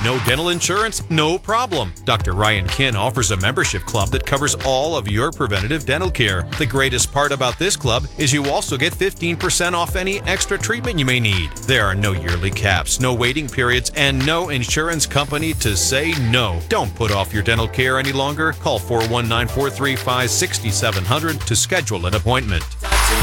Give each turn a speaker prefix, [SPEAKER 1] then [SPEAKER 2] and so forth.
[SPEAKER 1] No dental insurance? No problem. Dr. Ryan Kin offers a membership club that covers all of your preventative dental care. The greatest part about this club is you also get 15% off any extra treatment you may need. There are no yearly caps, no waiting periods, and no insurance company to say no. Don't put off your dental care any longer. Call 419-435-6700 to schedule an appointment.